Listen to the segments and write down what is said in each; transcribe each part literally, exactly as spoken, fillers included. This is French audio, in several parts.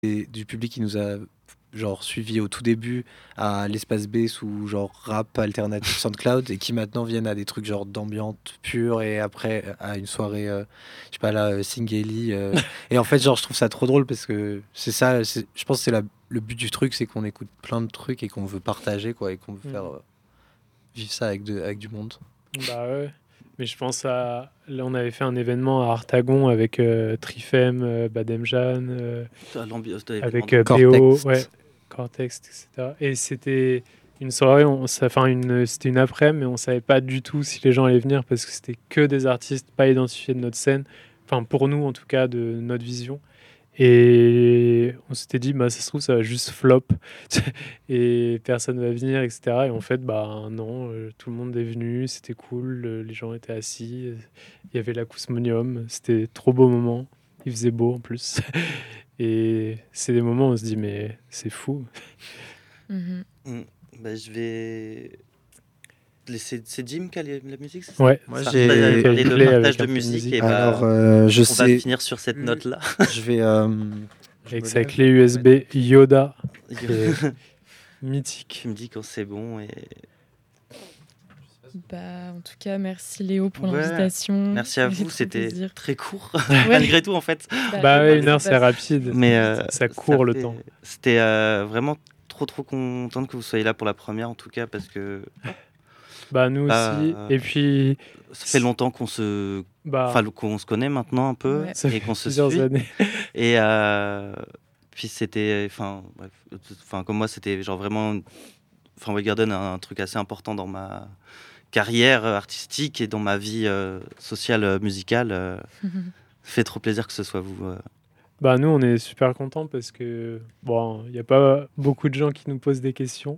et du public qui nous a genre suivi au tout début à l'espace B sous genre rap alternatif SoundCloud et qui maintenant viennent à des trucs genre d'ambiance pure et après à une soirée euh, je sais pas là euh, Singeli euh. Et en fait genre je trouve ça trop drôle parce que c'est ça c'est- je pense que c'est la- le but du truc, c'est qu'on écoute plein de trucs et qu'on veut partager quoi et qu'on veut faire Mhm. euh, vivre ça avec, de, avec du monde. Bah ouais. Mais je pense à. Là, on avait fait un événement à Artagon avec euh, Trifem, euh, Bademjan, euh, Ça, l'ambiance de l'événement avec de euh, Cortex. B O, ouais, Cortex, et cetera. Et c'était une soirée, on, ça- enfin, une, c'était une après, mais on savait pas du tout si les gens allaient venir parce que c'était que des artistes pas identifiés de notre scène. Enfin, pour nous, en tout cas, de notre vision. Et on s'était dit, bah, ça se trouve, ça va juste flop et personne va venir, et cetera. Et en fait, bah non, euh, tout le monde est venu, c'était cool, euh, les gens étaient assis, euh, il y avait l'acousmonium, c'était trop beau moment, il faisait beau en plus. Et c'est des moments où on se dit, mais c'est fou. Mhm. Mm. Bah, je vais laisser. C'est Jim qui a les- la musique, c'est ça Ouais, Moi, Ça, j'ai- t'as Qui a parlé de play partage avec de un peu de musique, musique. et bah, Alors euh, je on va sais, finir sur cette Mm. note-là. je vais euh, je avec me sa lève. clé U S B Yoda, qui est mythique. Tu me dis quand c'est bon. Et... Bah, en tout cas, merci Léo pour Ouais. l'invitation. Merci à C'était vous, trop c'était plaisir. très court, Ouais. malgré tout en fait. Bah ouais, une c'est heure, c'est pas- rapide. Mais euh, Ça court le fait- temps. C'était euh, vraiment trop trop contente que vous soyez là pour la première en tout cas parce que Bah nous Bah, aussi. Et puis, ça fait longtemps qu'on se, bah, enfin qu'on se connaît maintenant un peu Ouais. ça et fait qu'on se plusieurs suit. années. Et euh, puis c'était, enfin, bref, enfin comme moi c'était genre vraiment, enfin Wave Garden a un truc assez important dans ma carrière artistique et dans ma vie euh, sociale euh, musicale. euh, ça fait trop plaisir que ce soit vous. euh. Bah nous, on est super contents parce que bon, il n'y a pas beaucoup de gens qui nous posent des questions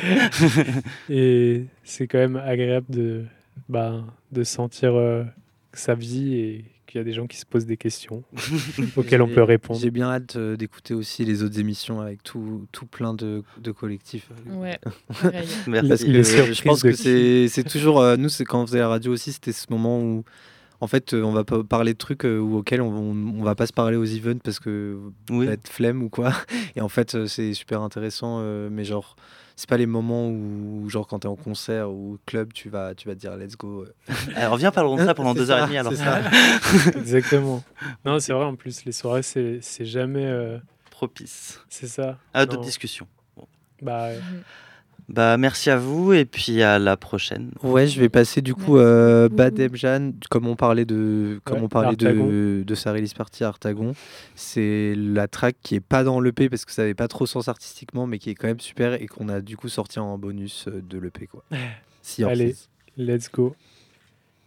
et c'est quand même agréable de, bah, de sentir euh, que ça vit et qu'il y a des gens qui se posent des questions auxquelles on J'ai- peut répondre. J'ai bien hâte euh, d'écouter aussi les autres émissions avec tout, tout plein de, de collectifs. Ouais, pareil. Merci. Parce que Les je surprises pense de que qui c'est c'est toujours euh, nous c'est quand on faisait la radio aussi, c'était ce moment où en fait euh, on va pas parler de trucs euh, ou auxquels on, on, on va pas se parler aux events parce que Oui. peut-être flemme ou quoi. Et en fait euh, c'est super intéressant euh, mais genre c'est pas les moments où genre quand t'es en concert ou au club tu vas tu vas te dire let's go. euh. Alors viens parlons de ça pendant C'est deux heures ça, et demie alors. c'est ça. Exactement. Non, c'est vrai, en plus, les soirées, c'est c'est jamais... euh, Propice c'est ça. à d'autres Non. discussions. Bah, ouais. Mhm. Bah merci à vous et puis à la prochaine. Ouais, je vais passer du coup Merci euh, beaucoup. Badem Jeanne, comme on parlait de comme Ouais, on parlait d'Artagon. de de sa release party à Artagon, c'est la track qui est pas dans l'E P parce que ça n'avait pas trop sens artistiquement mais qui est quand même super et qu'on a du coup sorti en bonus euh, de l'E P quoi. Sea Allez, Horses. let's go.